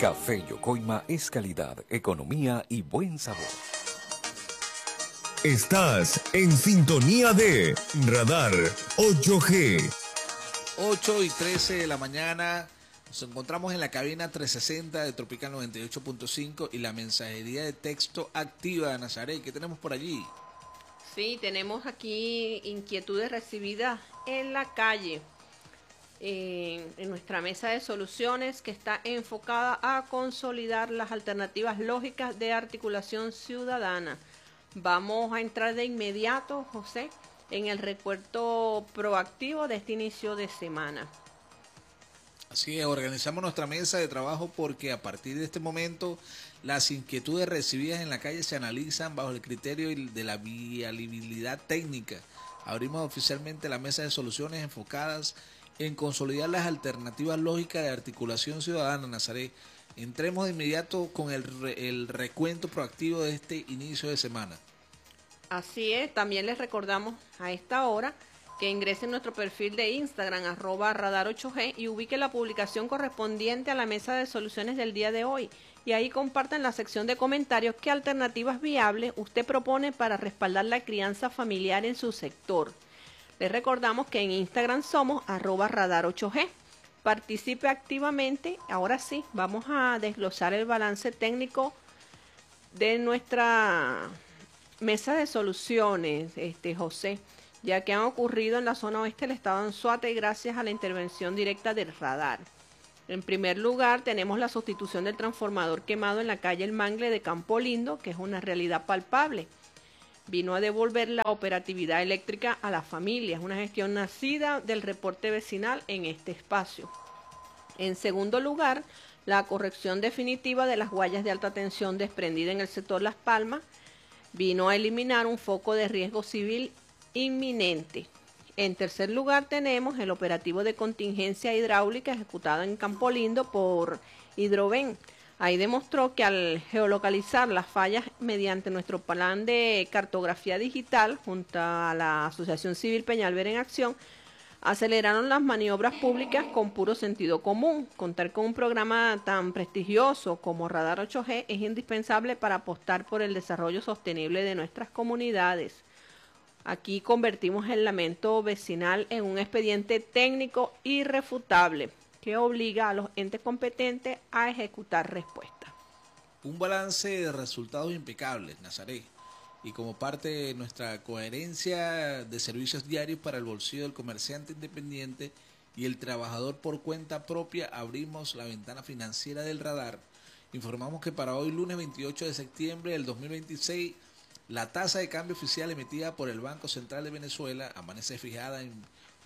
Café Yocoima es calidad, economía y buen sabor. Estás en sintonía de Radar 8G. 8:13 de la mañana. Nos encontramos en la cabina 360 de Tropical 98.5 y la mensajería de texto activa de Nazaret. ¿Qué tenemos por allí? Sí, tenemos aquí inquietudes recibidas en la calle, en nuestra mesa de soluciones que está enfocada a consolidar las alternativas lógicas de articulación ciudadana. Vamos a entrar de inmediato, José, en el recuento proactivo de este inicio de semana. Así es, organizamos nuestra mesa de trabajo porque a partir de este momento las inquietudes recibidas en la calle se analizan bajo el criterio de la viabilidad técnica. Abrimos oficialmente la mesa de soluciones enfocadas en consolidar las alternativas lógicas de articulación ciudadana, Nazaret. Entremos de inmediato con el recuento proactivo de este inicio de semana. Así es, también les recordamos a esta hora que ingrese en nuestro perfil de Instagram, @radar8g, y ubique la publicación correspondiente a la mesa de soluciones del día de hoy. Y ahí compartan en la sección de comentarios qué alternativas viables usted propone para respaldar la crianza familiar en su sector. Les recordamos que en Instagram somos @radar8g. Participe activamente. Ahora sí, vamos a desglosar el balance técnico de nuestra mesa de soluciones, José, ya que han ocurrido en la zona oeste del estado de Anzoátegui gracias a la intervención directa del radar. En primer lugar, tenemos la sustitución del transformador quemado en la calle El Mangle de Campo Lindo, que es una realidad palpable. Vino a devolver la operatividad eléctrica a las familias, una gestión nacida del reporte vecinal en este espacio. En segundo lugar, la corrección definitiva de las guayas de alta tensión desprendidas en el sector Las Palmas vino a eliminar un foco de riesgo civil inminente. En tercer lugar, tenemos el operativo de contingencia hidráulica ejecutado en Campo Lindo por Hidroven. Ahí demostró que al geolocalizar las fallas mediante nuestro plan de cartografía digital junto a la Asociación Civil Peñalver en Acción, aceleraron las maniobras públicas con puro sentido común. Contar con un programa tan prestigioso como Radar 8G es indispensable para apostar por el desarrollo sostenible de nuestras comunidades. Aquí convertimos el lamento vecinal en un expediente técnico irrefutable que obliga a los entes competentes a ejecutar respuestas. Un balance de resultados impecables, Nazaret. Y como parte de nuestra coherencia de servicios diarios para el bolsillo del comerciante independiente y el trabajador por cuenta propia, abrimos la ventana financiera del radar. Informamos que para hoy, lunes 28 de septiembre del 2026, la tasa de cambio oficial emitida por el Banco Central de Venezuela amanece fijada en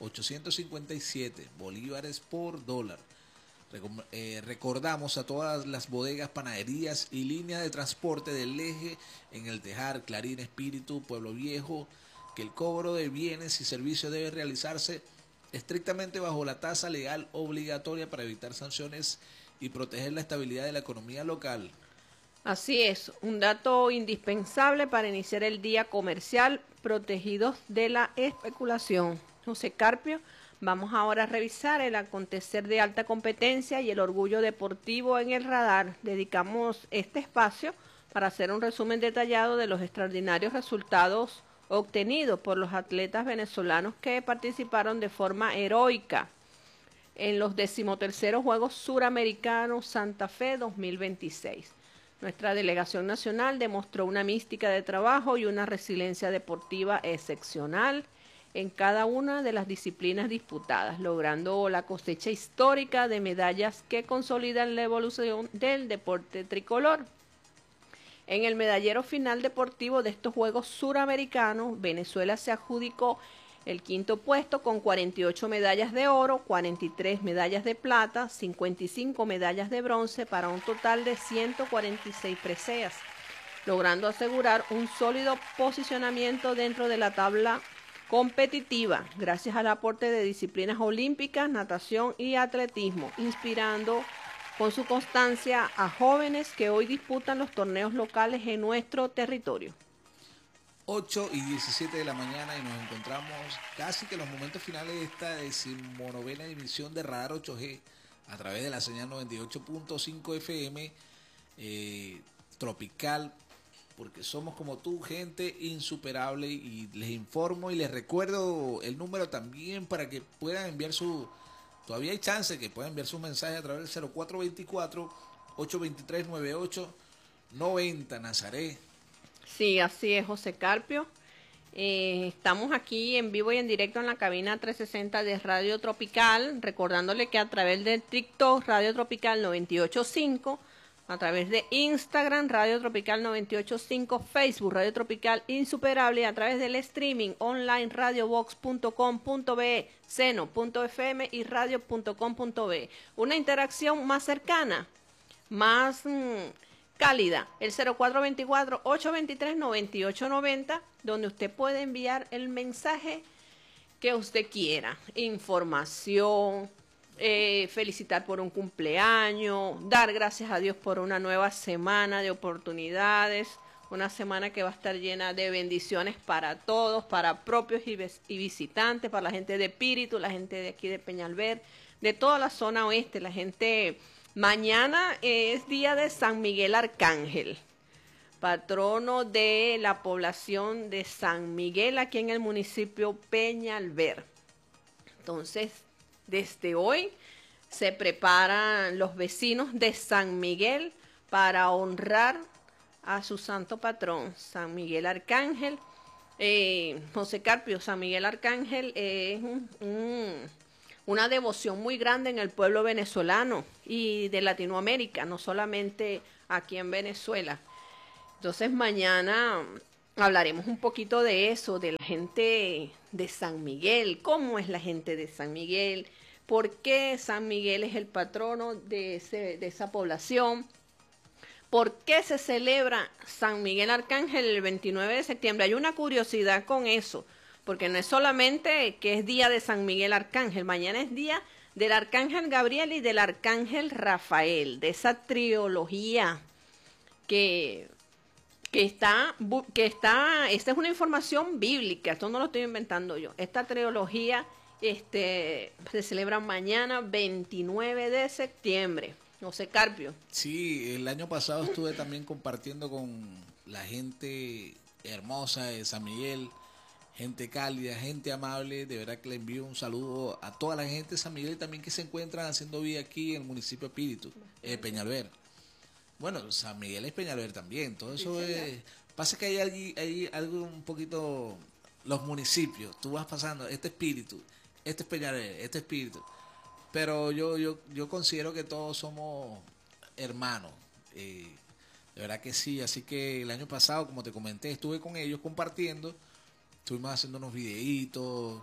857 bolívares por dólar. Recordamos a todas las bodegas, panaderías y líneas de transporte del eje en El Tejar, Clarín, Espíritu, Pueblo Viejo, que el cobro de bienes y servicios debe realizarse estrictamente bajo la tasa legal obligatoria para evitar sanciones y proteger la estabilidad de la economía local. Así es, un dato indispensable para iniciar el día comercial protegidos de la especulación. José Carpio, vamos ahora a revisar el acontecer de alta competencia y el orgullo deportivo en el radar. Dedicamos este espacio para hacer un resumen detallado de los extraordinarios resultados obtenidos por los atletas venezolanos que participaron de forma heroica en los 13º Juegos Suramericanos Santa Fe 2026. Nuestra delegación nacional demostró una mística de trabajo y una resiliencia deportiva excepcional en cada una de las disciplinas disputadas, logrando la cosecha histórica de medallas que consolidan la evolución del deporte tricolor. En el medallero final deportivo de estos Juegos Suramericanos, Venezuela se adjudicó el quinto puesto con 48 medallas de oro, 43 medallas de plata, 55 medallas de bronce para un total de 146 preseas, logrando asegurar un sólido posicionamiento dentro de la tabla competitiva, gracias al aporte de disciplinas olímpicas, natación y atletismo, inspirando con su constancia a jóvenes que hoy disputan los torneos locales en nuestro territorio. 8:17 de la mañana y nos encontramos casi que en los momentos finales de esta 19ª emisión de Radar 8G, a través de la señal 98.5 FM, tropical, porque somos como tú, gente insuperable, y les informo y les recuerdo el número también para que puedan enviar todavía hay chance que puedan enviar sus mensajes a través del 0424-823-9890, Nazaret. Sí, así es, José Carpio. Estamos aquí en vivo y en directo en la cabina 360 de Radio Tropical, recordándole que a través de TikTok, Radio Tropical 985, a través de Instagram, Radio Tropical 985, Facebook, Radio Tropical Insuperable, y a través del streaming online, radiobox.com.be, seno.fm y radio.com.be. Una interacción más cercana, más cálida, el 0424-823-9890, donde usted puede enviar el mensaje que usted quiera, información, felicitar por un cumpleaños, dar gracias a Dios por una nueva semana de oportunidades, una semana que va a estar llena de bendiciones para todos, para propios y visitantes, para la gente de Espíritu, la gente de aquí de Peñalver, de toda la zona oeste, la gente. Mañana es día de San Miguel Arcángel, patrono de la población de San Miguel, aquí en el municipio Peñalver. Entonces, desde hoy se preparan los vecinos de San Miguel para honrar a su santo patrón, San Miguel Arcángel. José Carpio, San Miguel Arcángel es una devoción muy grande en el pueblo venezolano y de Latinoamérica, no solamente aquí en Venezuela. Entonces mañana hablaremos un poquito de eso, de la gente de San Miguel, cómo es la gente de San Miguel, por qué San Miguel es el patrono de esa población, por qué se celebra San Miguel Arcángel el 29 de septiembre. Hay una curiosidad con eso, porque no es solamente que es día de San Miguel Arcángel, mañana es día del Arcángel Gabriel y del Arcángel Rafael, de esa trilogía esta es una información bíblica, esto no lo estoy inventando yo. Esta trilogía se celebra mañana 29 de septiembre. José Carpio. Sí, el año pasado estuve también compartiendo con la gente hermosa de San Miguel, gente cálida, gente amable. De verdad que le envío un saludo a toda la gente de San Miguel y también que se encuentran haciendo vida aquí en el municipio de Espíritu, Peñalver. Bueno, San Miguel es Peñalver también, todo eso es. Pasa que hay algo un poquito, los municipios, tú vas pasando, este Espíritu, este es Peñalver, este Espíritu, pero yo considero que todos somos hermanos, de verdad que sí. Así que el año pasado, como te comenté, estuve con ellos compartiendo, estuvimos haciendo unos videitos,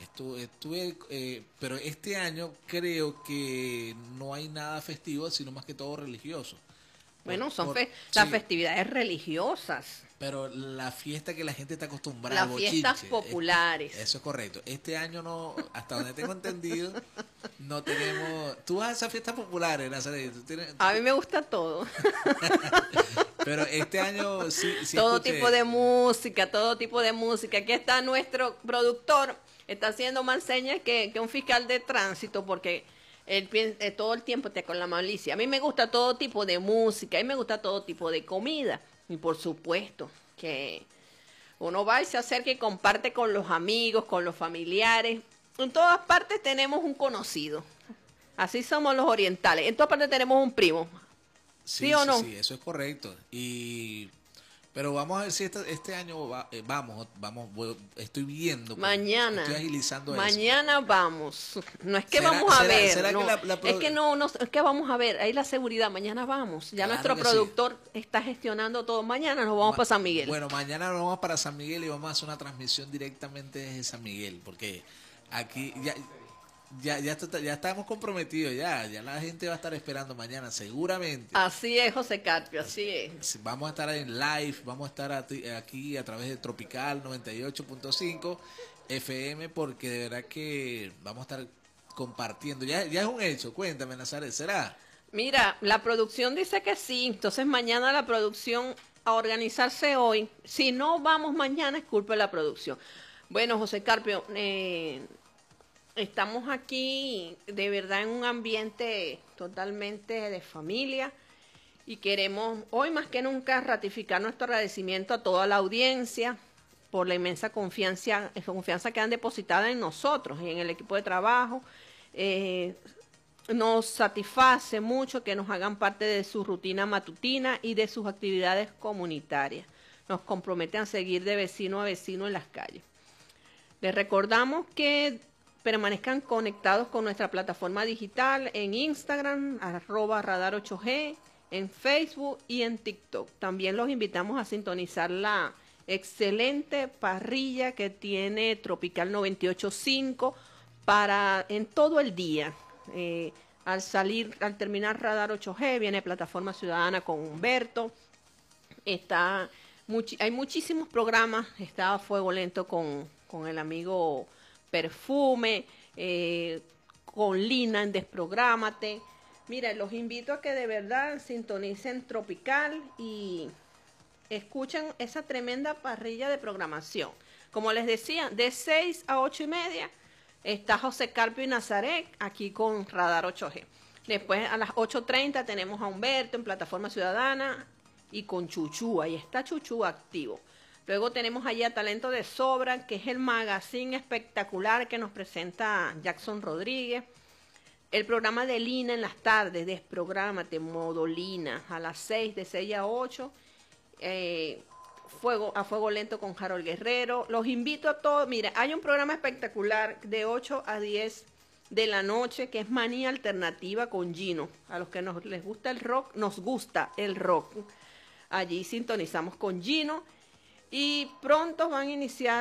pero este año creo que no hay nada festivo, sino más que todo religioso. Bueno, las festividades religiosas. Pero la fiesta que la gente está acostumbrada. Las fiestas populares. Eso es correcto. Este año no, hasta donde tengo entendido, no tenemos. Tú vas a esas fiestas populares, Nazaret. A mí me gusta todo. Pero este año sí todo tipo de música, todo tipo de música. Aquí está nuestro productor, está haciendo más señas que un fiscal de tránsito, porque él todo el tiempo está con la malicia. A mí me gusta todo tipo de música, a mí me gusta todo tipo de comida. Y por supuesto que uno va y se acerca y comparte con los amigos, con los familiares. En todas partes tenemos un conocido. Así somos los orientales. En todas partes tenemos un primo. ¿Sí o no? Sí, eso es correcto. Pero vamos a ver si este año vamos, estoy viendo. Mañana. Estoy agilizando mañana eso. Vamos. No es que vamos a ver. ¿Será no, que es que no, es que vamos a ver. Ahí la seguridad. Mañana vamos. Ya claro, nuestro productor está gestionando todo. Mañana nos vamos para San Miguel. Bueno, mañana nos vamos para San Miguel y vamos a hacer una transmisión directamente desde San Miguel. Porque aquí ya estamos comprometidos, ya la gente va a estar esperando mañana seguramente. Así es, José Carpio, así es. Vamos a estar en live, vamos a estar aquí a través de Tropical 98.5 FM, porque de verdad que vamos a estar compartiendo. Ya es un hecho, cuéntame, Nazaret, ¿será? Mira, la producción dice que sí, entonces mañana la producción a organizarse hoy. Si no vamos mañana, es culpa de la producción. Bueno, José Carpio, estamos aquí de verdad en un ambiente totalmente de familia y queremos hoy más que nunca ratificar nuestro agradecimiento a toda la audiencia por la inmensa confianza que han depositado en nosotros y en el equipo de trabajo. Nos satisface mucho que nos hagan parte de su rutina matutina y de sus actividades comunitarias. Nos comprometen a seguir de vecino a vecino en las calles. Les recordamos que permanezcan conectados con nuestra plataforma digital en Instagram, @radar8g, en Facebook y en TikTok. También los invitamos a sintonizar la excelente parrilla que tiene Tropical 98.5 en todo el día. Al terminar Radar 8G, viene Plataforma Ciudadana con Humberto. Hay muchísimos programas. Está Fuego Lento con el amigo Perfume, con Lina en Desprográmate. Mira, los invito a que de verdad sintonicen Tropical y escuchen esa tremenda parrilla de programación. Como les decía, de 6 a 8:30 está José Carpio y Nazaret aquí con Radar 8G. Después a las 8:30 tenemos a Humberto en Plataforma Ciudadana y con Chuchú. Ahí está Chuchú activo. Luego tenemos allí a Talento de Sobra, que es el magazine espectacular que nos presenta Jackson Rodríguez. El programa de Lina en las tardes, Desprográmate, modo Lina, a las 6, de 6 a 8. Fuego Lento con Harold Guerrero. Los invito a todos. Mira, hay un programa espectacular de 8 a 10 de la noche que es Manía Alternativa con Gino. A los que les gusta el rock, nos gusta el rock. Allí sintonizamos con Gino y pronto van a iniciar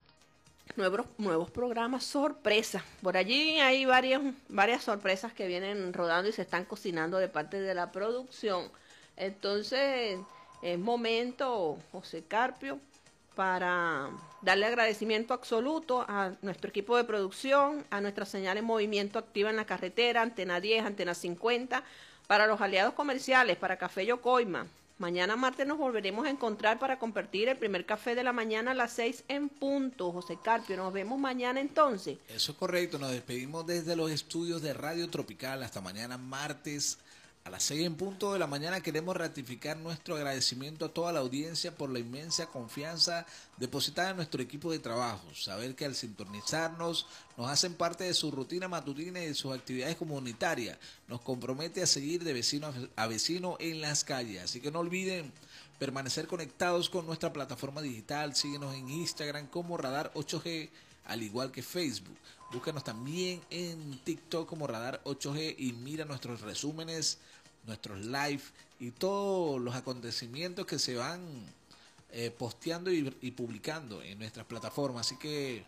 nuevos programas sorpresa. Por allí hay varias sorpresas que vienen rodando y se están cocinando de parte de la producción. Entonces es momento, José Carpio, para darle agradecimiento absoluto a nuestro equipo de producción, a nuestra señal en movimiento activa en la carretera, Antena 10, Antena 50, para los aliados comerciales, para Café Yocoima. Mañana martes nos volveremos a encontrar para compartir el primer café de la mañana a las 6 en punto. José Carpio, nos vemos mañana entonces. Eso es correcto, nos despedimos desde los estudios de Radio Tropical. Hasta mañana martes a las 6 en punto de la mañana. Queremos ratificar nuestro agradecimiento a toda la audiencia por la inmensa confianza depositada en nuestro equipo de trabajo. Saber que al sintonizarnos nos hacen parte de su rutina matutina y de sus actividades comunitarias. Nos compromete a seguir de vecino a vecino en las calles. Así que no olviden permanecer conectados con nuestra plataforma digital. Síguenos en Instagram como Radar 8G, al igual que Facebook. Búscanos también en TikTok como Radar 8G y mira nuestros resúmenes, nuestros live y todos los acontecimientos que se van posteando y publicando en nuestras plataformas. Así que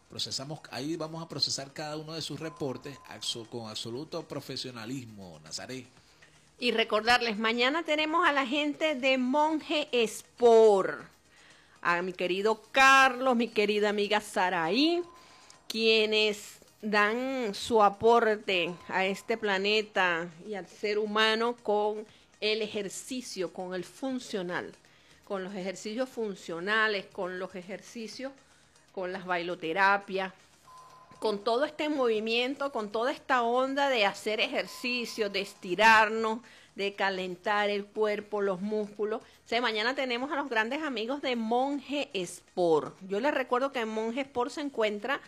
ahí vamos a procesar cada uno de sus reportes con absoluto profesionalismo, Nazaret. Y recordarles, mañana tenemos a la gente de Monje Sport, a mi querido Carlos, mi querida amiga Saraí, quienes dan su aporte a este planeta y al ser humano con el ejercicio, con el funcional, con los ejercicios funcionales, con los ejercicios, con las bailoterapias, con todo este movimiento, con toda esta onda de hacer ejercicio, de estirarnos, de calentar el cuerpo, los músculos. O sea, mañana tenemos a los grandes amigos de Monje Sport. Yo les recuerdo que Monje Sport se encuentra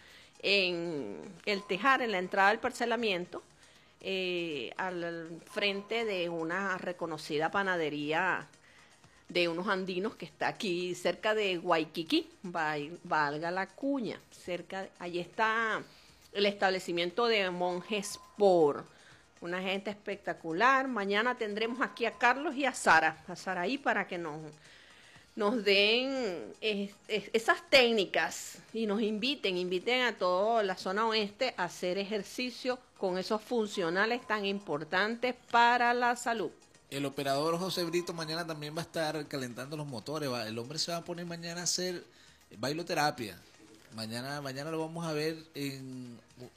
en el Tejar, en la entrada del parcelamiento, al frente de una reconocida panadería de unos andinos que está aquí cerca de Waikiki, valga la cuña, allí está el establecimiento de Monje Sport, una gente espectacular. Mañana tendremos aquí a Carlos y a Saraí para que nos den esas técnicas y nos inviten a toda la zona oeste a hacer ejercicio con esos funcionales tan importantes para la salud. El operador José Brito mañana también va a estar calentando los motores. El hombre se va a poner mañana a hacer bailoterapia. Mañana lo vamos a ver en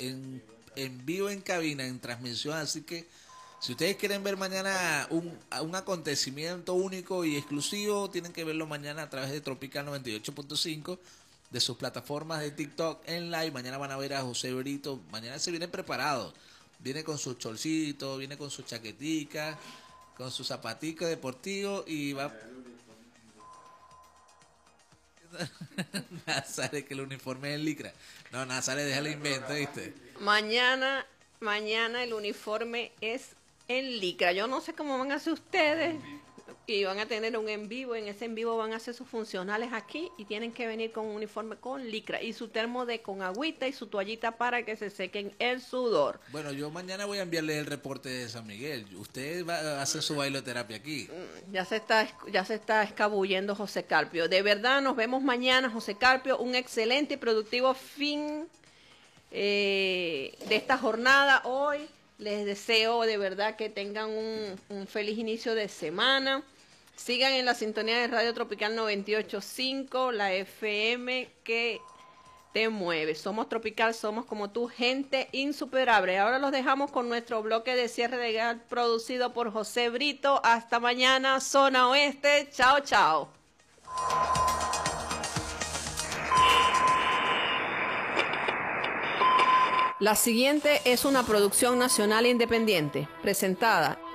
vivo en cabina, en transmisión. Así que si ustedes quieren ver mañana un acontecimiento único y exclusivo, tienen que verlo mañana a través de Tropical 98.5. de sus plataformas de TikTok en live. Mañana van a ver a José Brito. Mañana se viene preparado. Viene con sus cholcitos, viene con su chaquetica, con su zapatica deportivo y va... Nazaret, que el uniforme es licra. No, Nazaret, déjale invento, ¿viste? Mañana el uniforme es en licra. Yo no sé cómo van a hacer ustedes. Y van a tener un en vivo. En ese en vivo van a hacer sus funcionales aquí y tienen que venir con un uniforme con licra y su termo con agüita y su toallita para que se sequen el sudor. Bueno, yo mañana voy a enviarle el reporte de San Miguel. Usted va a hacer su bailoterapia aquí. Ya se está escabullendo José Carpio. De verdad, nos vemos mañana, José Carpio. Un excelente y productivo fin de esta jornada hoy. Les deseo de verdad que tengan un feliz inicio de semana. Sigan en la sintonía de Radio Tropical 98.5, la FM que te mueve. Somos Tropical, somos como tú, gente insuperable. Ahora los dejamos con nuestro bloque de cierre de gas producido por José Brito. Hasta mañana, Zona Oeste. Chao, chao. La siguiente es una producción nacional independiente, presentada